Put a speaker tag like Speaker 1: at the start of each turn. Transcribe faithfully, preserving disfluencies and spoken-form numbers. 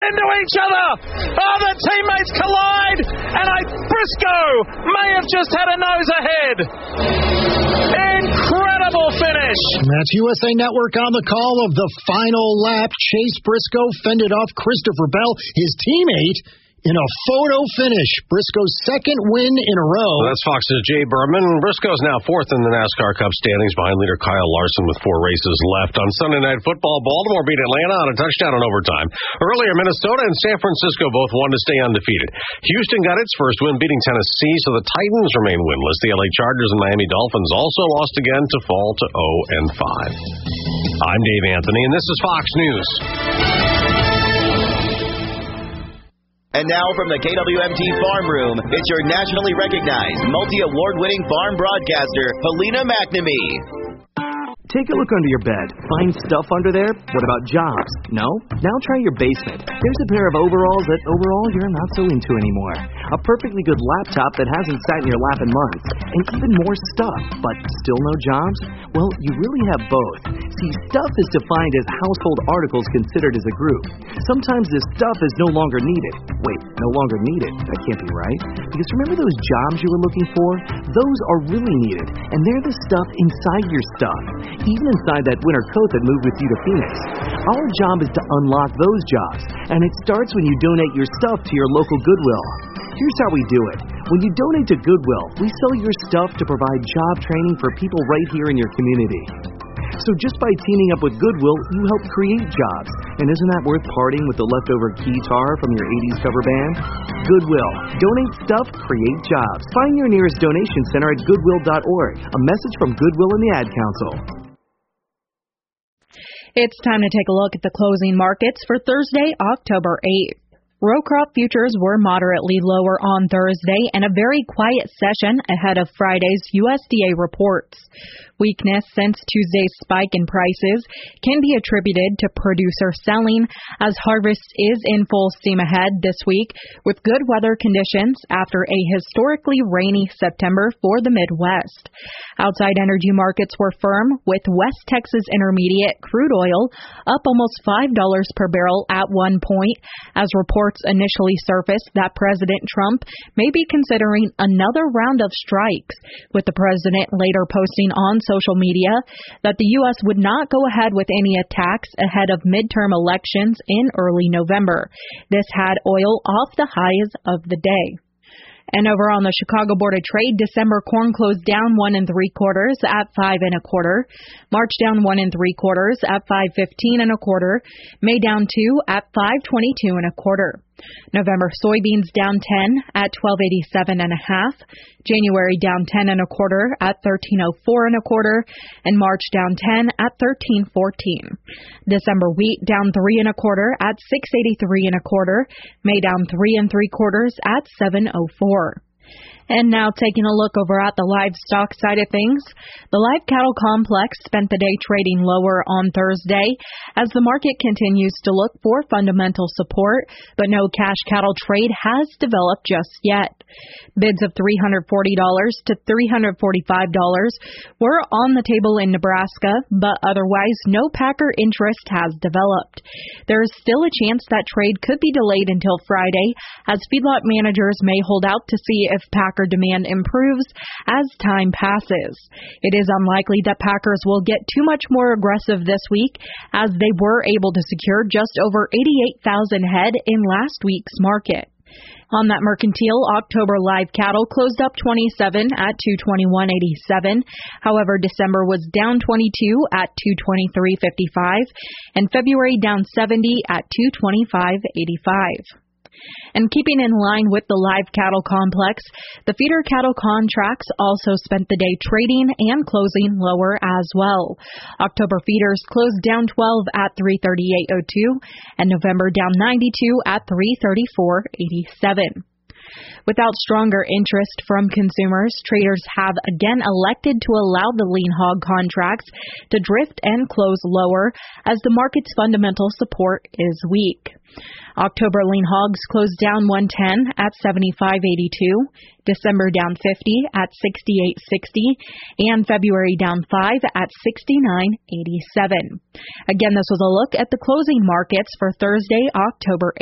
Speaker 1: into each other. Oh, the teammates collide, and a Briscoe may have just had a nose ahead. Incredible finish.
Speaker 2: That's U S A Network on the call of the final lap. Chase Briscoe fended off Christopher Bell, his teammate, in a photo finish. Briscoe's second win in a row.
Speaker 3: Well, that's Fox's Jay Berman. Briscoe's now fourth in the NASCAR Cup standings behind leader Kyle Larson with four races left. On Sunday Night Football, Baltimore beat Atlanta on a touchdown in overtime. Earlier, Minnesota and San Francisco both won to stay undefeated. Houston got its first win beating Tennessee, so the Titans remain winless. The L A Chargers and Miami Dolphins also lost again to fall to oh and five. I'm Dave Anthony, and this is Fox News.
Speaker 4: And now from the K W M T Farm Room, it's your nationally recognized, multi-award-winning farm broadcaster, Helena McNamee.
Speaker 5: Take a look under your bed. Find stuff under there? What about jobs? No? Now try your basement. There's a pair of overalls that overall you're not so into anymore. A perfectly good laptop that hasn't sat in your lap in months. And even more stuff, but still no jobs? Well, you really have both. See, stuff is defined as household articles considered as a group. Sometimes this stuff is no longer needed. Wait, no longer needed? That can't be right. Because remember those jobs you were looking for? Those are really needed. And they're the stuff inside your stuff. Even inside that winter coat that moved with you to Phoenix. Our job is to unlock those jobs, and it starts when you donate your stuff to your local Goodwill. Here's how we do it. When you donate to Goodwill, we sell your stuff to provide job training for people right here in your community. So just by teaming up with Goodwill, you help create jobs. And isn't that worth parting with the leftover guitar from your eighties cover band? Goodwill. Donate stuff, create jobs. Find your nearest donation center at goodwill dot org. A message from Goodwill and the Ad Council.
Speaker 6: It's time to take a look at the closing markets for Thursday, October eighth. Row crop futures were moderately lower on Thursday and a very quiet session ahead of Friday's U S D A reports. Weakness since Tuesday's spike in prices can be attributed to producer selling as harvest is in full steam ahead this week with good weather conditions after a historically rainy September for the Midwest. Outside energy markets were firm with West Texas Intermediate crude oil up almost five dollars per barrel at one point as reports initially surfaced that President Trump may be considering another round of strikes, with the president later posting on social media that the U S would not go ahead with any attacks ahead of midterm elections in early November. This had oil off the highs of the day. And over on the Chicago Board of Trade, December corn closed down one and three quarters at five and a quarter. March down one and three quarters at five fifteen and a quarter. May down two at five twenty-two and a quarter. November soybeans down ten at twelve eighty-seven and a half. January down ten and a quarter at thirteen oh four and a quarter, and March down ten at thirteen fourteen. December wheat down three and a quarter at six eighty-three and a quarter. May down three and three quarters at seven oh four. And now taking a look over at the livestock side of things, the live cattle complex spent the day trading lower on Thursday as the market continues to look for fundamental support, but no cash cattle trade has developed just yet. Bids of three hundred forty dollars to three hundred forty-five dollars were on the table in Nebraska, but otherwise no packer interest has developed. There is still a chance that trade could be delayed until Friday as feedlot managers may hold out to see if packer demand improves as time passes. It is unlikely that packers will get too much more aggressive this week as they were able to secure just over eighty-eight thousand head in last week's market. On that mercantile, October live cattle closed up twenty-seven at two twenty-one eighty-seven. However, December was down twenty-two at two twenty-three fifty-five, and February down seventy at two twenty-five eighty-five. And keeping in line with the live cattle complex, the feeder cattle contracts also spent the day trading and closing lower as well. October feeders closed down twelve at three thirty-eight oh two, and November down ninety-two at three thirty-four eighty-seven. Without stronger interest from consumers, traders have again elected to allow the lean hog contracts to drift and close lower as the market's fundamental support is weak. October lean hogs closed down one ten at seventy-five eighty-two, December down fifty at sixty-eight sixty, and February down five at sixty-nine eighty-seven. Again, this was a look at the closing markets for Thursday, October